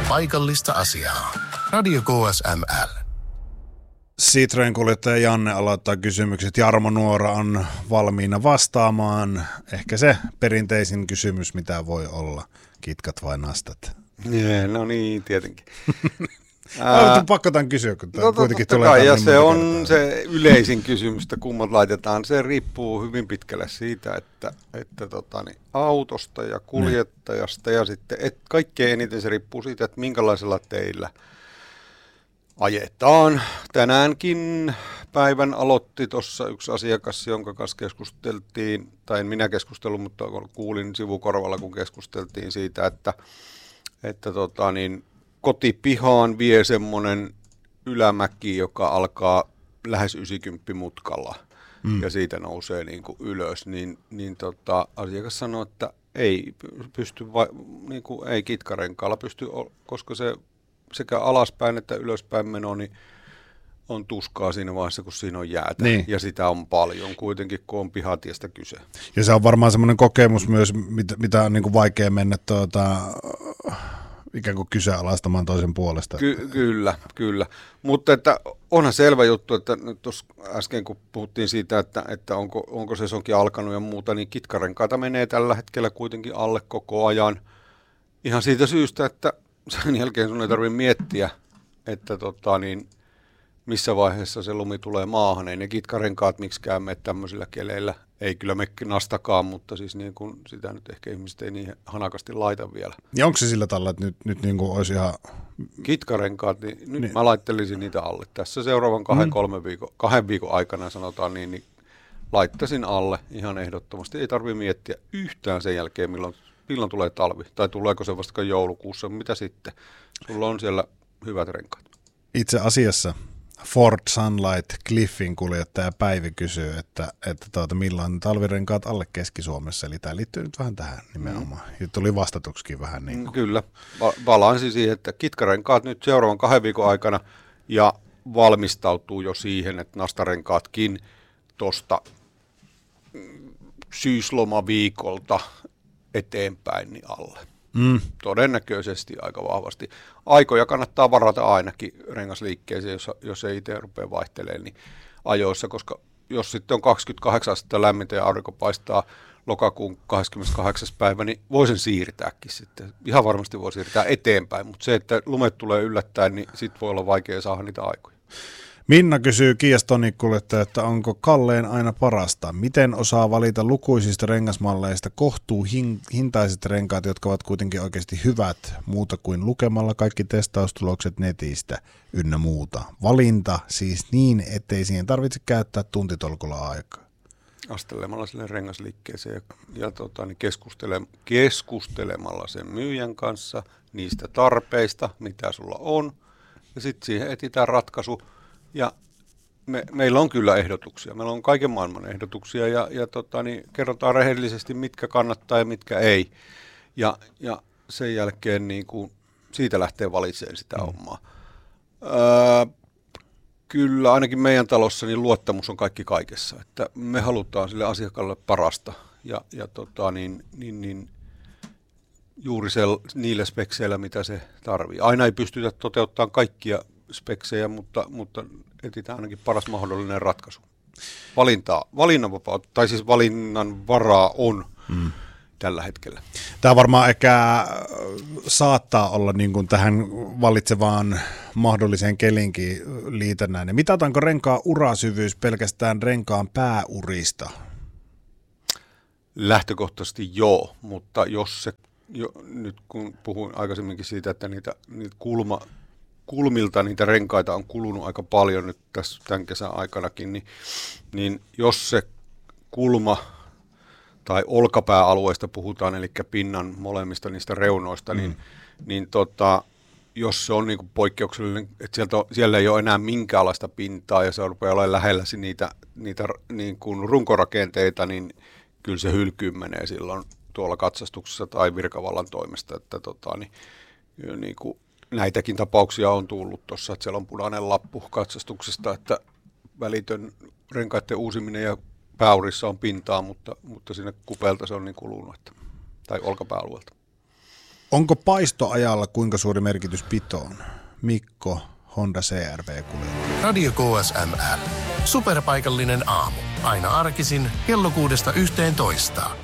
Paikallista asiaa. Radio KSML. Citroen kuljettaja Janne aloittaa kysymykset. Jarmo Nuora on valmiina vastaamaan. Ehkä se perinteisin kysymys, mitä voi olla. Kitkat vai nastat? No niin, tietenkin. Pakko tämän kysyä, kun tämä kuitenkin tulee. Ja se on kertaa. Se yleisin kysymys, että kummat laitetaan. Se riippuu hyvin pitkälle siitä, että autosta ja kuljettajasta ja sitten kaikkein eniten se riippuu siitä, että minkälaisella teillä ajetaan. Tänäänkin päivän aloitti tuossa yksi asiakas, jonka kanssa keskusteltiin, tai en minä keskustellut, mutta kuulin sivukorvalla, kun keskusteltiin siitä, että kotipihaan vie semmoinen ylämäki, joka alkaa lähes 90 mutkalla ja siitä nousee niin kuin ylös, niin asiakas sanoi, että ei pysty, ei kitkarenkaalla pysty, koska se sekä alaspäin että ylöspäin meno niin on tuskaa siinä vaiheessa, kun siinä on jäätä. Niin. Ja sitä on paljon kuitenkin, kun on pihatiestä kyse. Ja se on varmaan semmoinen kokemus myös, mitä on niin kuin vaikea mennä ikään kuin kyseenalaistamaan toisen puolesta. Kyllä. Mutta että onhan selvä juttu, että tuossa äsken kun puhuttiin siitä, että onko sesonkin alkanut ja muuta, niin kitkarenkaita menee tällä hetkellä kuitenkin alle koko ajan. Ihan siitä syystä, että sen jälkeen sun ei tarvitse miettiä, että missä vaiheessa se lumi tulee maahan. Ei ne kitkarenkaat miksikään mene tämmöisillä keleillä. Ei kyllä me nastakaan, mutta siis niin kuin sitä nyt ehkä ihmiset ei niin hanakasti laita vielä. Ja onko se sillä tavalla, että nyt niin kuin olisi ihan... Kitkarenkaat, niin nyt mä laittelisin niitä alle. Tässä seuraavan 2 viikon aikana sanotaan niin laittaisin alle ihan ehdottomasti. Ei tarvitse miettiä yhtään sen jälkeen, milloin tulee talvi. Tai tuleeko se vasta joulukuussa, mitä sitten. Sulla on siellä hyvät renkaat. Itse asiassa Ford Sunlight Cliffin kuljettaja Päivi kysyy, että milloin talvirenkaat alle Keski-Suomessa, eli tämä liittyy nyt vähän tähän nimenomaan. Ja tuli vastatuksikin vähän niin kuin. Kyllä, balansi siihen, että kitkarenkaat nyt seuraavan 2 viikon aikana ja valmistautuu jo siihen, että nastarenkaatkin tuosta syyslomaviikolta eteenpäin niin alle. Todennäköisesti aika vahvasti. Aikoja kannattaa varata ainakin rengasliikkeeseen, jos ei itse rupea vaihtelemaan niin ajoissa, koska jos sitten on 28 astetta lämmintä ja aurinko paistaa lokakuun 28. päivä, niin voi sen siirtääkin sitten. Ihan varmasti voi siirtää eteenpäin, mutta se, että lumet tulee yllättäen, niin sitten voi olla vaikea saada niitä aikoja. Minna kysyy Kia Stonic-kuljettaja, että onko kallein aina parasta? Miten osaa valita lukuisista rengasmalleista kohtuuhintaiset renkaat, jotka ovat kuitenkin oikeasti hyvät, muuta kuin lukemalla kaikki testaustulokset netistä ynnä muuta? Valinta siis niin, ettei siihen tarvitse käyttää tuntitolkulla aikaa. Astelemalla sille rengasliikkeeseen ja keskustelemalla sen myyjän kanssa niistä tarpeista, mitä sulla on, ja sitten siihen etsitään ratkaisu. Ja meillä on kyllä ehdotuksia. Meillä on kaiken maailman ehdotuksia ja kerrotaan rehellisesti, mitkä kannattaa ja mitkä ei. Ja sen jälkeen niin kuin siitä lähtee valitsemaan sitä hommaa. Kyllä ainakin meidän talossa niin luottamus on kaikki kaikessa. Että me halutaan sille asiakkaalle parasta ja juuri niillä spekseillä, mitä se tarvii. Aina ei pystytä toteuttamaan kaikkia speksejä, mutta etsitään ainakin paras mahdollinen ratkaisu. Valinnanvapautta, tai siis valinnan varaa on tällä hetkellä. Tämä varmaan ehkä saattaa olla niin kuin tähän valitsevaan mahdolliseen kelinkin liitännäinen. Mitataanko renkaan urasyvyys pelkästään renkaan pääurista? Lähtökohtaisesti joo, mutta jos se, nyt kun puhuin aikaisemminkin siitä, että niitä kulmilta niitä renkaita on kulunut aika paljon nyt tässä tämän kesän aikanakin, niin jos se kulma tai olkapääalueesta puhutaan, eli pinnan molemmista niistä reunoista, niin jos se on niin kuin poikkeuksellinen, että siellä ei ole enää minkäänlaista pintaa ja se rupeaa olemaan lähellä niitä niin kuin runkorakenteita, niin kyllä se hylkyyn menee silloin tuolla katsastuksessa tai virkavallan toimesta, että niin kuin näitäkin tapauksia on tullut tuossa, että siellä on punainen lappu katsastuksesta, että välitön renkaiden uusiminen ja pääurissa on pintaa, mutta sinne kupeelta se on niin kulunut, tai olkapääalueelta. Onko paistoajalla kuinka suuri merkitys pitoon? Mikko, Honda CR-V-kuljettaja. Radio KSML. Superpaikallinen aamu. Aina arkisin kello 6–11.